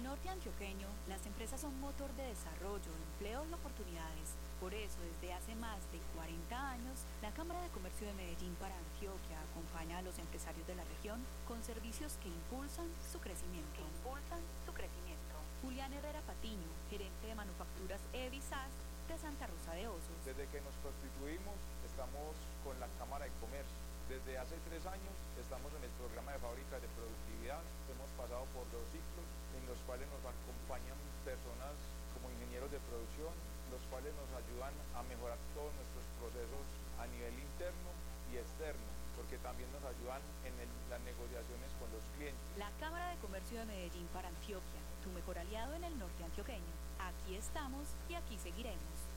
norte antioqueño, las empresas son motor de desarrollo, empleos y oportunidades. Por eso, desde hace más de 40 años, la Cámara de Comercio de Medellín para Antioquia acompaña a los empresarios de la región con servicios que impulsan su crecimiento. Julián Herrera Patiño, gerente de manufacturas EVISAS de Santa Rosa de Osos. Desde que nos constituimos, estamos con la Cámara de Comercio. Desde hace 3 años estamos en el programa de fábricas de productividad. Hemos pasado por 2 ciclos en los cuales nos acompañan personas como ingenieros de producción, los cuales nos ayudan a mejorar todos nuestros procesos a nivel interno y externo, porque también nos ayudan en las negociaciones con los clientes. La Cámara de Comercio de Medellín para Antioquia, tu mejor aliado en el norte antioqueño. Aquí estamos y aquí seguiremos.